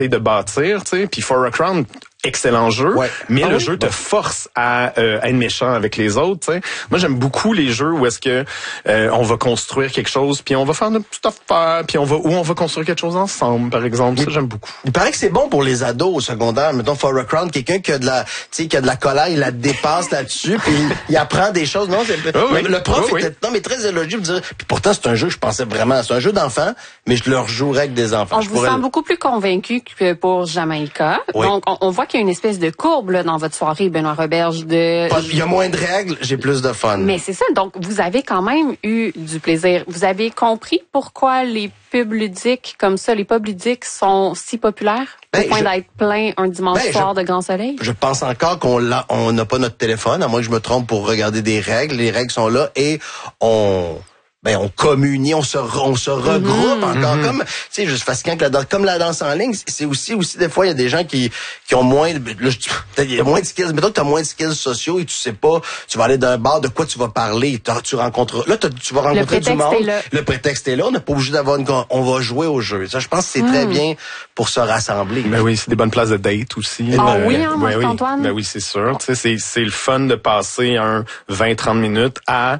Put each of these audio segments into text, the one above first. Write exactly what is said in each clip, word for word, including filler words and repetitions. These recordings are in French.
de bâtir, tu sais. Puis For a Crown, excellent jeu, ouais. mais ah le oui? jeu te force à, euh, à être méchant avec les autres. T'sais. Moi, j'aime beaucoup les jeux où est-ce que euh, on va construire quelque chose, puis on va faire notre petite affaire, puis on va où on va construire quelque chose ensemble, par exemple. Il, ça, j'aime beaucoup. Il paraît que c'est bon pour les ados au secondaire. Mettons For a Crown, quelqu'un qui a de la, tu sais, qui a de la colère, il la dépasse là-dessus, puis il, il apprend des choses. Non, c'est, oh oui. le prof oh était oui. non mais très élogieux pour dire. Puis pourtant, c'est un jeu, je pensais vraiment, c'est un jeu d'enfants, mais je le rejouerais avec des enfants. On je vous pourrais... sent beaucoup plus convaincu que pour Jamaïca. Oui. Donc, on, on voit qu'il y a une espèce de courbe là, dans votre soirée, Benoît Roberge. De... Il y a moins de règles, j'ai plus de fun. Mais c'est ça. Donc, vous avez quand même eu du plaisir. Vous avez compris pourquoi les pubs ludiques comme ça, les pubs ludiques sont si populaires? Ben, au point je... d'être plein un dimanche ben, soir je... de grand soleil? Je pense encore qu'on l'a, on n'a pas notre téléphone, à moins que je me trompe pour regarder des règles. Les règles sont là et on... Ben, on communie, on se, on se regroupe mm-hmm. encore. Mm-hmm. Comme, tu sais, juste fascinant que la danse, comme la danse en ligne, c'est aussi, aussi, des fois, il y a des gens qui, qui ont moins, là, il y a moins de skills, mettons que t'as moins de skills sociaux et tu sais pas, tu vas aller d'un bar, de quoi tu vas parler, tu rencontres, là, tu vas rencontrer du monde. Le prétexte est là. On n'est pas obligé d'avoir une, on va jouer au jeu. Ça, je pense que c'est mm. très bien pour se rassembler. Ben oui, c'est des bonnes places de date aussi. Ah euh, oui, hein, ben oui. Antoine? Ben oui, c'est sûr. Tu sais, c'est, c'est le fun de passer un vingt trente minutes à,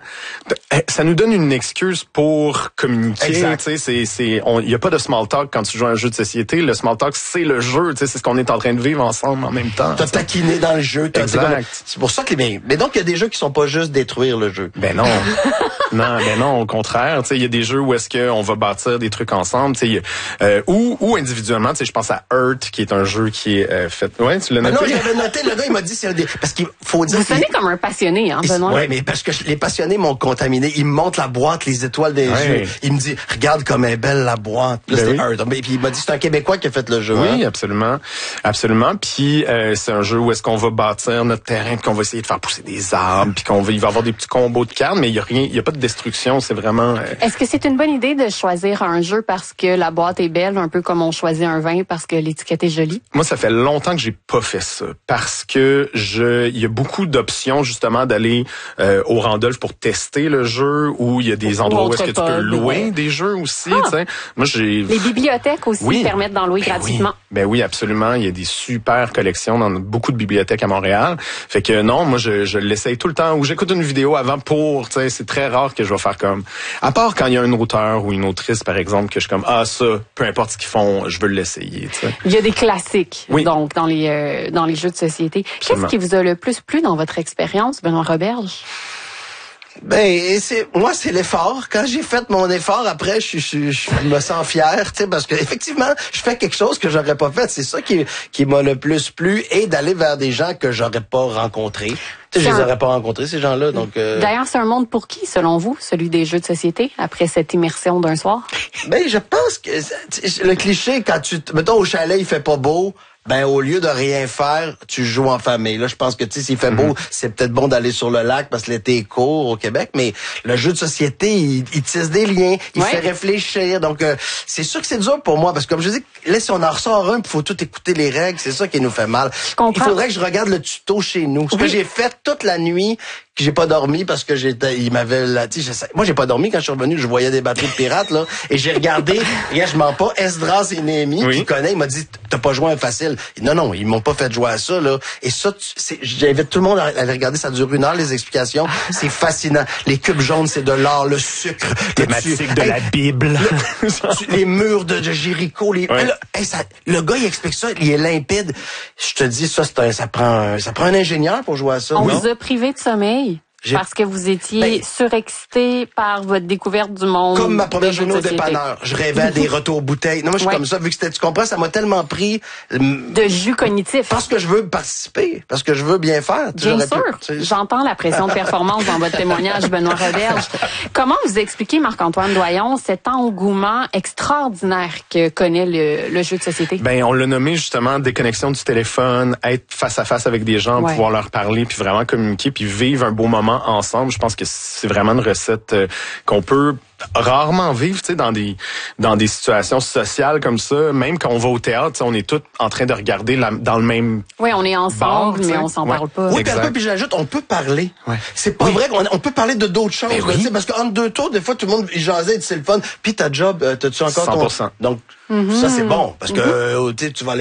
ça nous donne une excuse pour communiquer, tu sais, c'est, c'est, il y a pas de small talk quand tu joues à un jeu de société. Le small talk, c'est le jeu, tu sais, c'est ce qu'on est en train de vivre ensemble en même temps. T'as taquiné dans le jeu. T'as, exact. C'est pour ça que les, mais donc il y a des jeux qui sont pas juste détruire le jeu. Ben non, non, ben non, au contraire, tu sais, il y a des jeux où est-ce que on va bâtir des trucs ensemble, tu sais, euh, ou ou individuellement, tu sais, je pense à Earth qui est un jeu qui est euh, fait. Ouais, tu l'as noté. Ben non, j'avais noté. Le gars, il m'a dit c'est un des, parce qu'il faut dire. Vous sonnez comme un passionné, hein, Benoît. Ouais, mais parce que les passionnés m'ont contaminé. Ils me montrent la boîte, les étoiles des ouais. jeux. Il me dit, regarde comme est belle la boîte. Là, ben c'était oui. Earth. Puis il m'a dit, c'est un Québécois qui a fait le jeu. Oui, hein? absolument. Absolument. Puis euh, c'est un jeu où est-ce qu'on va bâtir notre terrain, puis qu'on va essayer de faire pousser des arbres, puis qu'on va, il va y avoir des petits combos de cartes, mais il y a rien, il y a pas de destruction. C'est vraiment... Euh... Est-ce que c'est une bonne idée de choisir un jeu parce que la boîte est belle, un peu comme on choisit un vin parce que l'étiquette est jolie? Moi, ça fait longtemps que j'ai pas fait ça, parce que je, il y a beaucoup d'options, justement, d'aller euh, au Randolph pour tester le jeu, ou il y a des endroits où est-ce que tu peux louer ouais. des jeux aussi, ah. tu sais. Moi, j'ai... Les bibliothèques aussi oui. permettent d'en louer ben gratuitement. Oui. Ben oui, absolument. Il y a des super collections dans beaucoup de bibliothèques à Montréal. Fait que non, moi, je, je l'essaye tout le temps, ou j'écoute une vidéo avant pour, tu sais, c'est très rare que je vais faire comme... À part quand il y a un auteur ou une autrice, par exemple, que je suis comme, ah, ça, peu importe ce qu'ils font, je veux l'essayer, tu sais. Il y a des classiques, oui. donc, dans les, euh, dans les jeux de société. Absolument. Qu'est-ce qui vous a le plus plu dans votre expérience, Benoît Roberge? Ben, c'est, moi, c'est l'effort. Quand j'ai fait mon effort, après, je, je, je me sens fier, tu sais, parce que, effectivement, je fais quelque chose que j'aurais pas fait. C'est ça qui, qui m'a le plus plu, et d'aller vers des gens que j'aurais pas rencontrés. Tu sais, je les aurais pas rencontrés, ces gens-là, donc, euh... D'ailleurs, c'est un monde pour qui, selon vous, celui des jeux de société, après cette immersion d'un soir? Ben, je pense que, le cliché, quand tu, mettons, au chalet, il fait pas beau, ben, au lieu de rien faire, tu joues en famille. Là, je pense que, tu sais, s'il fait beau, mm-hmm. c'est peut-être bon d'aller sur le lac parce que l'été est court au Québec, mais le jeu de société, il, il tisse des liens, il ouais. fait réfléchir. Donc, euh, c'est sûr que c'est dur pour moi parce que, comme je dis, là, si on en ressort un, il faut tout écouter les règles, c'est ça qui nous fait mal. Il faudrait que je regarde le tuto chez nous. Ce oui. que j'ai fait toute la nuit, que j'ai pas dormi parce que j'étais, il m'avait, là, tu sais, moi, j'ai pas dormi quand je suis revenu, je voyais des bateaux de pirates, là, et j'ai regardé, regarde, je mens pas, Esdras et Néhémie, oui. qui connaît, il m'a dit, t'as pas joué à un facile. Non, non, ils m'ont pas fait jouer à ça, là. Et ça, c'est, j'invite tout le monde à aller regarder, ça dure une heure, les explications. C'est fascinant. Les cubes jaunes, c'est de l'or, le sucre. Thématique le, de hey, la Bible. Le, les murs de, de Jéricho, les, ouais. là, hey, ça, le gars, il explique ça, il est limpide. Je te dis, ça, c'est un, ça prend un, ça prend un ingénieur pour jouer à ça. On non? vous a privé de sommeil. J'ai... Parce que vous étiez ben, surexcité par votre découverte du monde. Comme ma première journée au dépanneur. Je rêvais à des retours bouteilles. Non, moi, je suis ouais. comme ça. Vu que c'était, tu comprends, ça m'a tellement pris... De jus cognitif. Parce que je veux participer. Parce que je veux bien faire. Bien sûr. Pu, J'entends la pression de performance dans votre témoignage, Benoît Roberge. Comment vous expliquez, Marc-Antoine Doyon, cet engouement extraordinaire que connaît le, le jeu de société? Ben, on l'a nommé justement déconnexion du téléphone, être face à face avec des gens, ouais. pouvoir leur parler, puis vraiment communiquer, puis vivre un beau moment moments ensemble. Je pense que c'est vraiment une recette euh, qu'on peut rarement vivre, tu sais, dans des dans des situations sociales comme ça. Même quand on va au théâtre, on est tous en train de regarder la, dans le même. Oui, on est ensemble, bar, mais on s'en ouais. parle pas. Oui, puis, peu, puis j'ajoute, on peut parler. Ouais. C'est pas oui. vrai qu'on on peut parler de d'autres choses. Ben oui. Tu sais, parce qu'entre deux tours, des fois, tout le monde il jasait, c'est le fun. Puis ta job, euh, t'as-tu encore cent pour cent. ton... Donc, Mm-hmm. ça, c'est bon. Parce que mm-hmm. euh, tu vas aller